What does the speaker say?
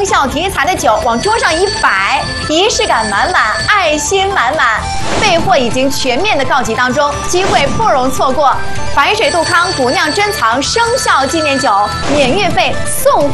孝题材的酒往桌上一摆，仪式感满满，爱心满满。备货已经全面的告急当中，机会不容错过。白水杜康古酿珍藏生肖纪念酒，免运费送。